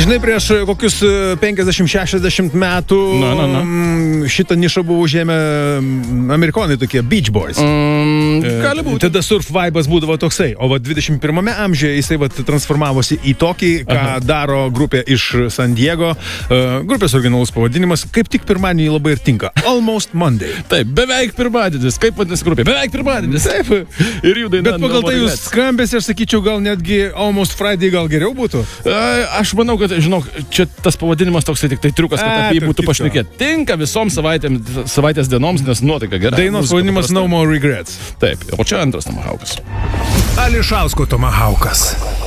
Žinai, prieš kokius 50-60 metų šitą nišą buvo užėmę amerikonai tokie Beach Boys. Gali būti. Tada surf vibas būdavo toksai, o 21 amžiuje jisai transformavosi į tokį, ką daro grupė iš San Diego. Grupės originalus pavadinimas kaip tik pirmadienį labai ir tinka. Almost Monday. Taip, beveik pirmadienis. Kaip vadinasi grupė? Beveik pirmadienis. Taip. Ir jų daina. Bet pagal tai jūs skambės, aš sakyčiau, gal netgi Almost Friday gal geriau būtų? Aš manau, kad, žinok, čia tas pavadinimas toksai tik tai triukas, kad apie jį būtų pašnekėti. Tinka visoms savaitės dienoms, nes nuotaika gera. Dainos pavadinimas No More Regrets. Taip, o čia antras Tomahawkas. Ališausko Tomahawkas.